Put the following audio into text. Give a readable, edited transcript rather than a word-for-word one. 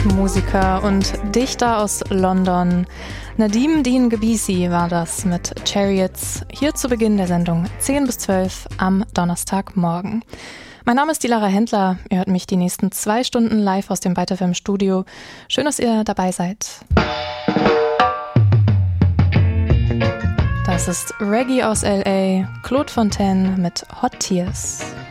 Musiker und Dichter aus London. Nadim Din Gebisi war das mit Chariots, hier zu Beginn der Sendung 10 bis 12 am Donnerstagmorgen. Mein Name ist die Lara Händler. Ihr hört mich die nächsten 2 Stunden live aus dem Weiter FM Studio. Schön, dass ihr dabei seid. Das ist Reggae aus L.A., Claude Fontaine mit Hot Tears.